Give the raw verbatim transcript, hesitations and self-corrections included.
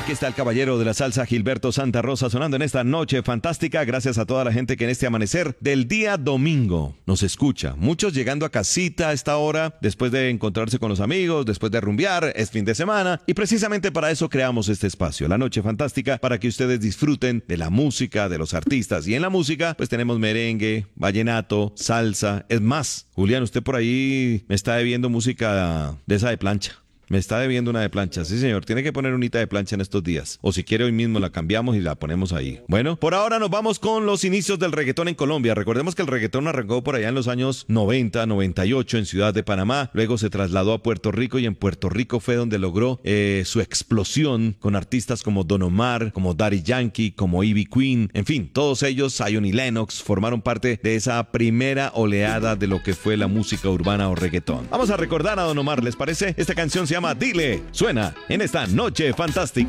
Aquí está el caballero de la salsa, Gilberto Santa Rosa, sonando en esta noche fantástica. Gracias a toda la gente que en este amanecer del día domingo nos escucha. Muchos llegando a casita a esta hora, después de encontrarse con los amigos, después de rumbear, es fin de semana. Y precisamente para eso creamos este espacio, la noche fantástica, para que ustedes disfruten de la música, de los artistas. Y en la música, pues tenemos merengue, vallenato, salsa. Es más, Julián, usted por ahí me está debiendo música de esa de plancha. Me está debiendo una de plancha, sí señor, tiene que poner unita de plancha en estos días, o si quiere hoy mismo la cambiamos y la ponemos ahí. Bueno, por ahora nos vamos con los inicios del reggaetón en Colombia. Recordemos que el reggaetón arrancó por allá en los años noventa, noventa y ocho en Ciudad de Panamá, luego se trasladó a Puerto Rico y en Puerto Rico fue donde logró eh, su explosión con artistas como Don Omar, como Daddy Yankee, como Ivy Queen, en fin, todos ellos, Zion y Lennox, formaron parte de esa primera oleada de lo que fue la música urbana o reggaetón. Vamos a recordar a Don Omar, ¿les parece? Esta canción se llama Dile, suena en esta noche fantástica.